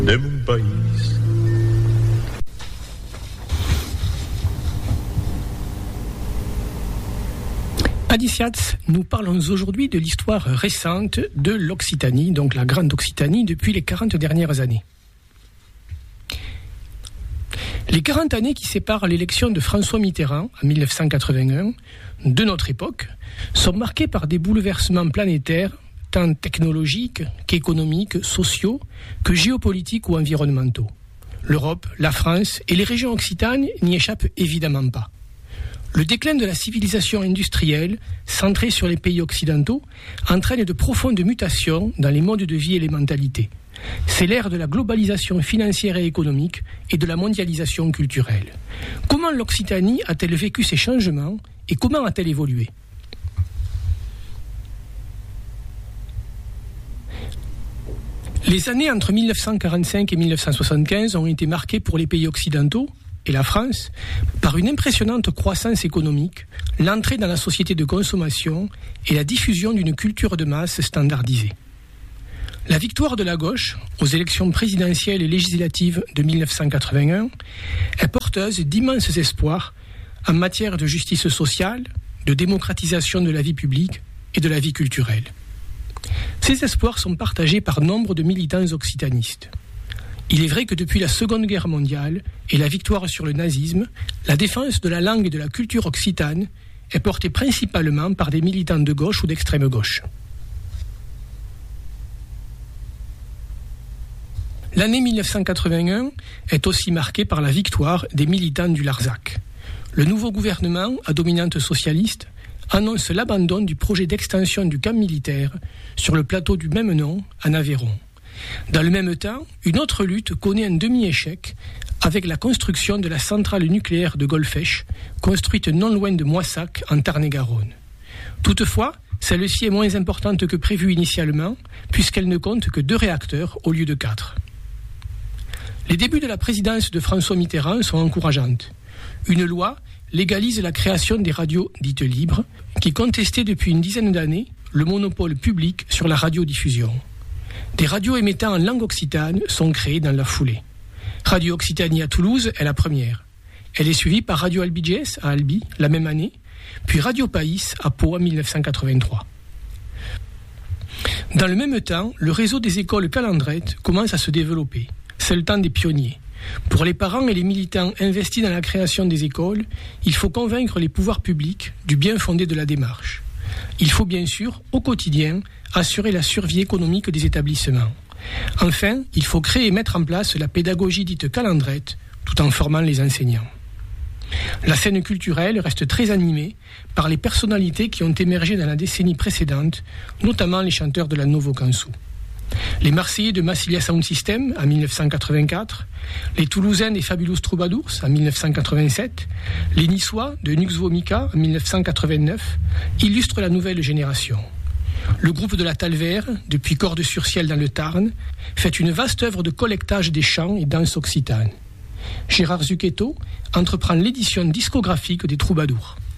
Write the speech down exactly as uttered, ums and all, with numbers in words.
de mon pays. Adiciats, nous parlons aujourd'hui de l'histoire récente de l'Occitanie, donc la Grande Occitanie, depuis les quarante dernières années. Les quarante années qui séparent l'élection de François Mitterrand en mille neuf cent quatre-vingt-un de notre époque sont marquées par des bouleversements planétaires, tant technologiques qu'économiques, sociaux, que géopolitiques ou environnementaux. L'Europe, la France et les régions occitanes n'y échappent évidemment pas. Le déclin de la civilisation industrielle, centrée sur les pays occidentaux, entraîne de profondes mutations dans les modes de vie et les mentalités. C'est l'ère de la globalisation financière et économique et de la mondialisation culturelle. Comment l'Occitanie a-t-elle vécu ces changements et comment a-t-elle évolué ? Les années entre mille neuf cent quarante-cinq et mille neuf cent soixante-quinze ont été marquées pour les pays occidentaux et la France par une impressionnante croissance économique, l'entrée dans la société de consommation et la diffusion d'une culture de masse standardisée. La victoire de la gauche aux élections présidentielles et législatives de mille neuf cent quatre-vingt-un est porteuse d'immenses espoirs en matière de justice sociale, de démocratisation de la vie publique et de la vie culturelle. Ces espoirs sont partagés par nombre de militants occitanistes. Il est vrai que depuis la Seconde Guerre mondiale et la victoire sur le nazisme, la défense de la langue et de la culture occitane est portée principalement par des militants de gauche ou d'extrême gauche. L'année mille neuf cent quatre-vingt-un est aussi marquée par la victoire des militants du Larzac. Le nouveau gouvernement, à dominante socialiste, annonce l'abandon du projet d'extension du camp militaire sur le plateau du même nom, en Aveyron. Dans le même temps, une autre lutte connaît un demi-échec avec la construction de la centrale nucléaire de Golfech, construite non loin de Moissac, en Tarn-et-Garonne. Toutefois, celle-ci est moins importante que prévu initialement, puisqu'elle ne compte que deux réacteurs au lieu de quatre. Les débuts de la présidence de François Mitterrand sont encourageantes. Une loi légalise la création des radios dites libres, qui contestaient depuis une dizaine d'années le monopole public sur la radiodiffusion. Des radios émettant en langue occitane sont créées dans la foulée. Radio Occitanie à Toulouse est la première. Elle est suivie par Radio Albiges à Albi la même année, puis Radio País à Pau en mille neuf cent quatre-vingt-trois. Dans le même temps, le réseau des écoles calandrettes commence à se développer. C'est le temps des pionniers. Pour les parents et les militants investis dans la création des écoles, il faut convaincre les pouvoirs publics du bien fondé de la démarche. Il faut bien sûr, au quotidien, assurer la survie économique des établissements. Enfin, il faut créer et mettre en place la pédagogie dite calandrette, tout en formant les enseignants. La scène culturelle reste très animée par les personnalités qui ont émergé dans la décennie précédente, notamment les chanteurs de la Novo Cançó. Les Marseillais de Massilia Sound System en mille neuf cent quatre-vingt-quatre, les Toulousains des Fabulous Troubadours en mille neuf cent quatre-vingt-sept, les Niçois de Nux Vomica en mille neuf cent quatre-vingt-neuf illustrent la nouvelle génération. Le groupe de la Talvère, depuis Cordes-sur-Ciel dans le Tarn, fait une vaste œuvre de collectage des chants et danses occitanes. Gérard Zucchetto entreprend l'édition discographique des Troubadours.